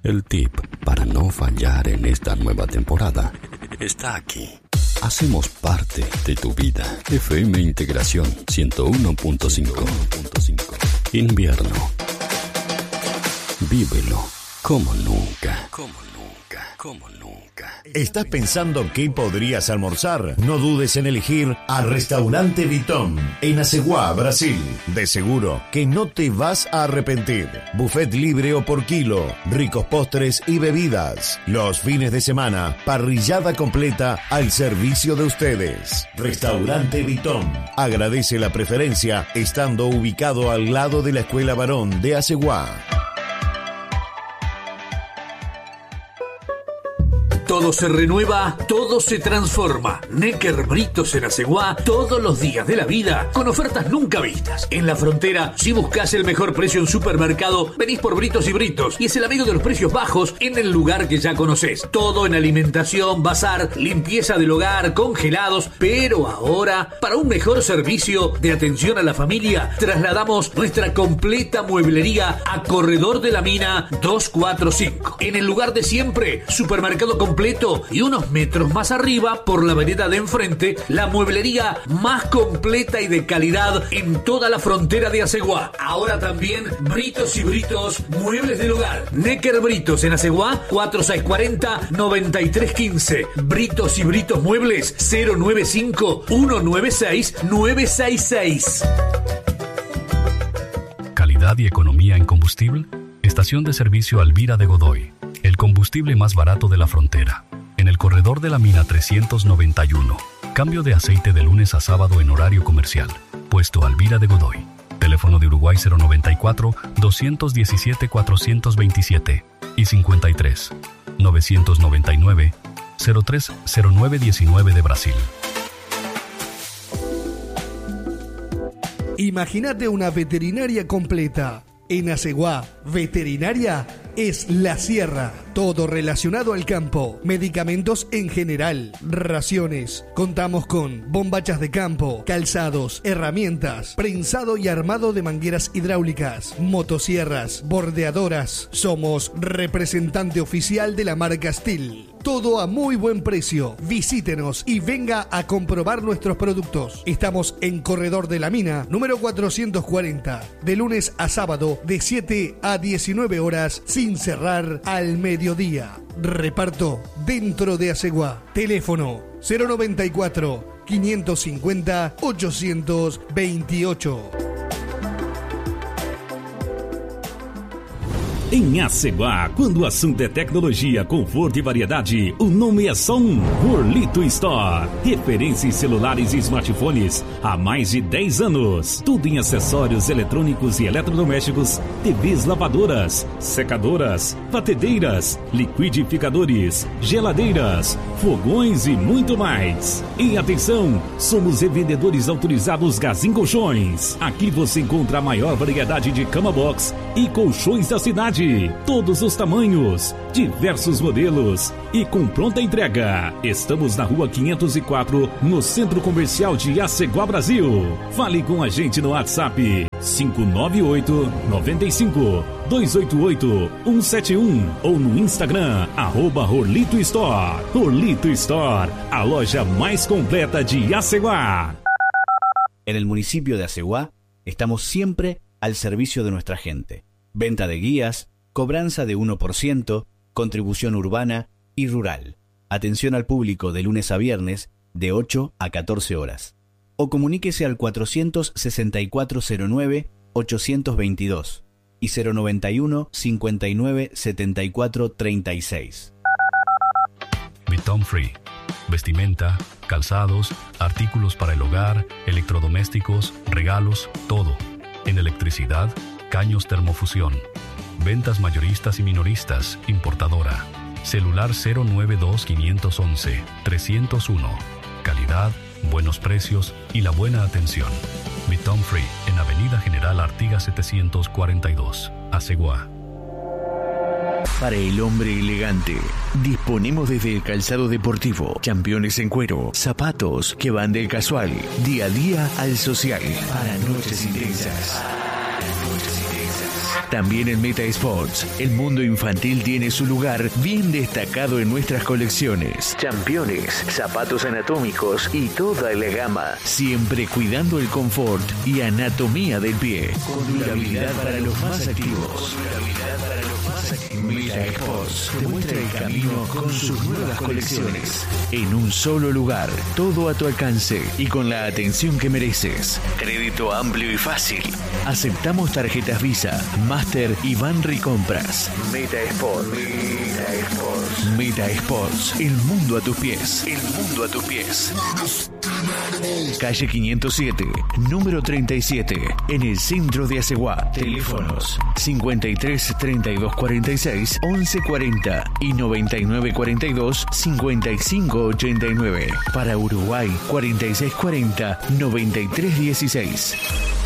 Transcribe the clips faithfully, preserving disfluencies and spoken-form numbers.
El tip para no fallar en esta nueva temporada está aquí. Hacemos parte de tu vida. F M Integración ciento uno punto cinco. Invierno. Vívelo como nunca. Como nunca. Como nunca. ¿Estás pensando qué podrías almorzar? No dudes en elegir a Restaurante Vitón en Aceguá, Brasil. De seguro que no te vas a arrepentir. Buffet libre o por kilo, ricos postres y bebidas. Los fines de semana, parrillada completa al servicio de ustedes. Restaurante Vitón agradece la preferencia estando ubicado al lado de la Escuela Varón de Aceguá. Todo se renueva, todo se transforma. Necker Britos en Aceguá, todos los días de la vida, con ofertas nunca vistas. En la frontera, si buscas el mejor precio en supermercado, venís por Britos y Britos, y es el amigo de los precios bajos en el lugar que ya conocés. Todo en alimentación, bazar, limpieza del hogar, congelados, pero ahora, para un mejor servicio de atención a la familia, trasladamos nuestra completa mueblería a Corredor de la Mina doscientos cuarenta y cinco. En el lugar de siempre, supermercado completo completo y unos metros más arriba, por la vereda de enfrente, la mueblería más completa y de calidad en toda la frontera de Aceguá. Ahora también Britos y Britos, muebles del hogar. Necker Britos en Aceguá, cuatro seis cuatro cero, nueve tres uno cinco. Britos y Britos Muebles, cero nueve cinco, uno nueve seis, nueve seis seis. Calidad y economía en combustible. Estación de servicio Alvira de Godoy. El combustible más barato de la frontera. En el corredor de la mina trescientos noventa y uno. Cambio de aceite de lunes a sábado en horario comercial. Puesto Alvira de Godoy. Teléfono de Uruguay cero noventa y cuatro, doscientos diecisiete, cuatrocientos veintisiete y cincuenta y tres, novecientos noventa y nueve, cero tres cero nueve diecinueve de Brasil. Imagínate una veterinaria completa. En Aceguá, veterinaria es La Sierra. Todo relacionado al campo. Medicamentos en general. Raciones. Contamos con bombachas de campo, calzados, herramientas, prensado y armado de mangueras hidráulicas, motosierras, bordeadoras. Somos representante oficial de la marca Steel. Todo a muy buen precio. Visítenos y venga a comprobar nuestros productos. Estamos en Corredor de la Mina, número cuatrocientos cuarenta. De lunes a sábado, de siete a diecinueve horas, sin cerrar al mediodía. Reparto dentro de Aceguá. Teléfono cero noventa y cuatro, quinientos cincuenta, ochocientos veintiocho. Em Aceguá, quando o assunto é tecnologia, conforto e variedade, o nome é só um: Orlito Store. Referência em celulares e smartphones há mais de dez anos. Tudo em acessórios eletrônicos e eletrodomésticos, T Vs lavadoras, secadoras, batedeiras, liquidificadores, geladeiras, fogões e muito mais. E atenção, somos revendedores autorizados Gazin Colchões. Aqui você encontra a maior variedade de cama box e colchões da cidade. Todos os tamanhos, diversos modelos e com pronta entrega. Estamos na rua quinhentos e quatro, no Centro Comercial de Aceguá, Brasil. Fale com a gente no WhatsApp cinco nove oito, nove cinco, dois oito oito, um sete um ou no Instagram, arroba Orlito Store. Orlito Store, a loja mais completa de Aceguá. En el municipio de Aceguá, estamos siempre al servicio de nuestra gente. Venta de guías, cobranza de uno por ciento, contribución urbana y rural. Atención al público de lunes a viernes de ocho a catorce horas. O comuníquese al cuatrocientos sesenta y cuatro cero nueve, ochocientos veintidós y cero noventa y uno, cincuenta y nueve, setenta y cuatro, treinta y seis. Vitón Free. Vestimenta, calzados, artículos para el hogar, electrodomésticos, regalos, todo. En electricidad, caños termofusión. Ventas mayoristas y minoristas, importadora. Celular cero nueve dos, cinco uno uno, tres cero uno. Calidad, buenos precios y la buena atención. Vitón Free, en Avenida General Artigas setecientos cuarenta y dos, Aceguá. Para el hombre elegante, disponemos desde el calzado deportivo, championes en cuero, zapatos que van del casual, día a día al social. Para noches intensas. Para noches intensas. También en Meta Sports, el mundo infantil tiene su lugar bien destacado en nuestras colecciones. Championes, zapatos anatómicos y toda la gama. Siempre cuidando el confort y anatomía del pie. Con durabilidad para los más activos. Meta Sports te muestra el camino con sus nuevas colecciones. En un solo lugar, todo a tu alcance y con la atención que mereces. Crédito amplio y fácil. Aceptamos tarjetas Visa, Master y Banri Compras. Meta Sports. Meta Sports. Meta Sports. El mundo a tus pies. El mundo a tus pies. Calle quinientos siete, número treinta y siete, en el centro de Aceguá. Teléfonos cincuenta y tres, treinta y dos, cuarenta y seis, once cuarenta y noventa y nueve cuarenta y dos, cincuenta y cinco ochenta y nueve. Para Uruguay, cuarenta y seis cuarenta, noventa y tres dieciséis.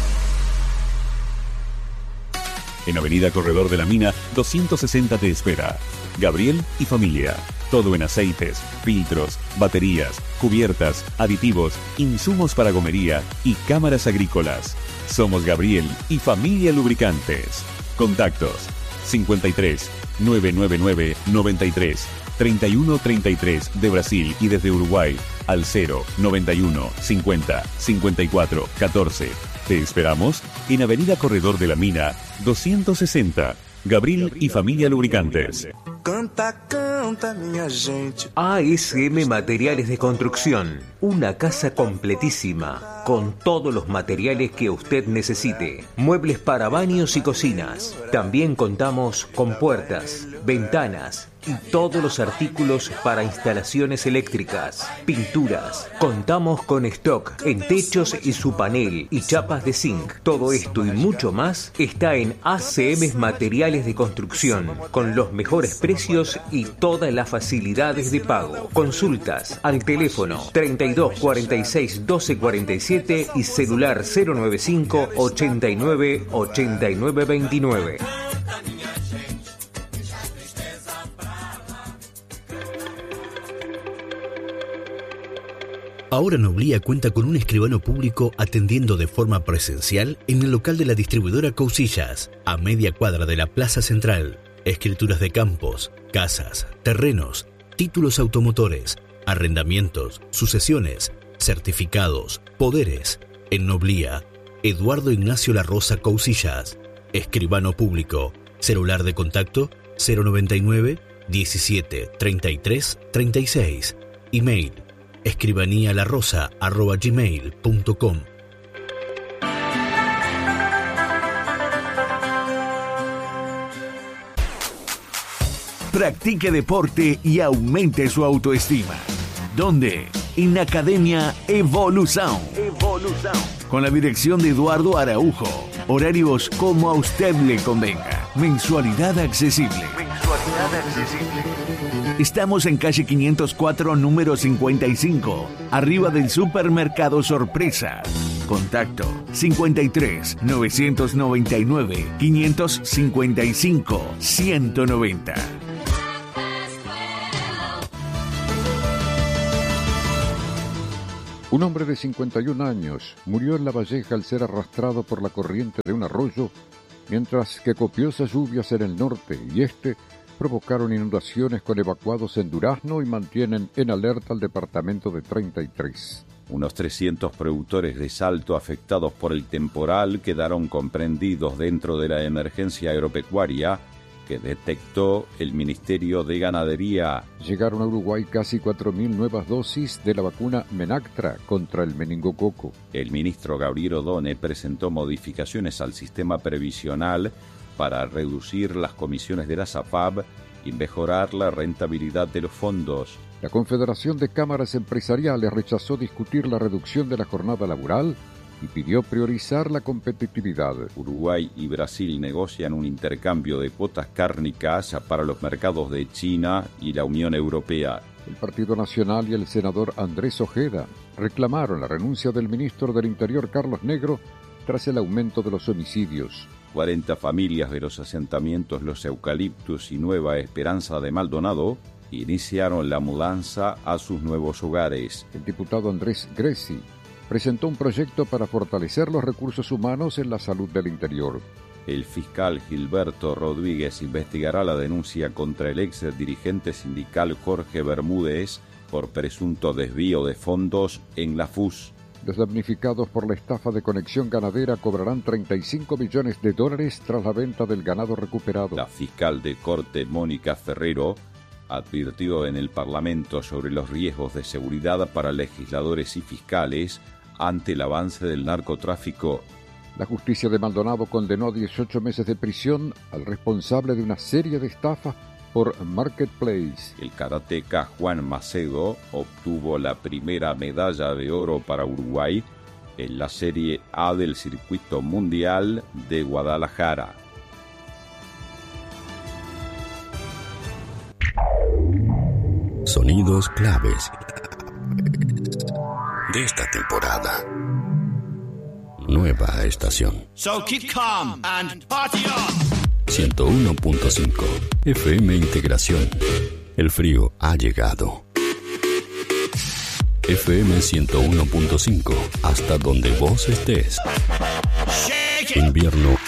En Avenida Corredor de la Mina, doscientos sesenta te espera. Gabriel y familia. Todo en aceites, filtros, baterías, cubiertas, aditivos, insumos para gomería y cámaras agrícolas. Somos Gabriel y familia Lubricantes. Contactos cincuenta y tres, novecientos noventa y nueve, noventa y tres, treinta y uno treinta y tres de Brasil y desde Uruguay al cero noventa y uno, cincuenta, cincuenta y cuatro, catorce. Te esperamos en Avenida Corredor de la Mina, doscientos sesenta. Gabriel y familia Lubricantes. Canta, canta, minha gente. A S M Materiales de Construcción, una casa completísima, con todos los materiales que usted necesite. Muebles para baños y cocinas. También contamos con puertas, ventanas y todos los artículos para instalaciones eléctricas, pinturas. Contamos con stock en techos y su panel y chapas de zinc. Todo esto y mucho más está en A C M Materiales de Construcción, con los mejores precios y todas las facilidades de pago. Consultas al teléfono treinta y dos, cuarenta y seis, doce, cuarenta y siete y celular cero noventa y cinco, ochenta y nueve, ochenta y nueve veintinueve. Ahora Noblía cuenta con un escribano público atendiendo de forma presencial en el local de la distribuidora Cousillas, a media cuadra de la Plaza Central. Escrituras de campos, casas, terrenos, títulos automotores, arrendamientos, sucesiones, certificados, poderes. En Noblía, Eduardo Ignacio La Rosa Cousillas. Escribano público. Celular de contacto cero noventa y nueve, diecisiete, treinta y tres, treinta y seis. Email escribaníalarosa arroba gmail punto com. Practique deporte y aumente su autoestima. ¿Dónde? En Academia Evolución. Evolución. Con la dirección de Eduardo Araujo. Horarios como a usted le convenga. Mensualidad accesible. Mensualidad accesible. Estamos en calle quinientos cuatro, número cincuenta y cinco, arriba del supermercado Sorpresa. Contacto cincuenta y tres, novecientos noventa y nueve, quinientos cincuenta y cinco, ciento noventa. Un hombre de cincuenta y un años murió en La Valleja al ser arrastrado por la corriente de un arroyo, mientras que copiosas lluvias en el norte y este provocaron inundaciones con evacuados en Durazno y mantienen en alerta al departamento de treinta y tres. Unos trescientos productores de Salto afectados por el temporal quedaron comprendidos dentro de la emergencia agropecuaria que detectó el Ministerio de Ganadería. Llegaron a Uruguay casi cuatro mil nuevas dosis de la vacuna Menactra contra el meningococo. El ministro Gabriel Odone presentó modificaciones al sistema previsional para reducir las comisiones de la SAFAB y mejorar la rentabilidad de los fondos. La Confederación de Cámaras Empresariales rechazó discutir la reducción de la jornada laboral y pidió priorizar la competitividad. Uruguay y Brasil negocian un intercambio de cuotas cárnicas para los mercados de China y la Unión Europea. El Partido Nacional y el senador Andrés Ojeda reclamaron la renuncia del ministro del Interior Carlos Negro tras el aumento de los homicidios. cuarenta familias de los asentamientos Los Eucaliptus y Nueva Esperanza de Maldonado iniciaron la mudanza a sus nuevos hogares. El diputado Andrés Greci presentó un proyecto para fortalecer los recursos humanos en la salud del interior. El fiscal Gilberto Rodríguez investigará la denuncia contra el ex dirigente sindical Jorge Bermúdez por presunto desvío de fondos en la F U S. Los damnificados por la estafa de Conexión Ganadera cobrarán treinta y cinco millones de dólares tras la venta del ganado recuperado. La fiscal de corte Mónica Ferrero advirtió en el Parlamento sobre los riesgos de seguridad para legisladores y fiscales ante el avance del narcotráfico. La justicia de Maldonado condenó a dieciocho meses de prisión al responsable de una serie de estafas por Marketplace. El karateca Juan Macedo obtuvo la primera medalla de oro para Uruguay en la Serie A del Circuito Mundial de Guadalajara. Sonidos claves de esta temporada. Nueva estación. So keep calm and party on. ciento uno punto cinco F M Integración. El frío ha llegado. F M ciento uno punto cinco, hasta donde vos estés. Invierno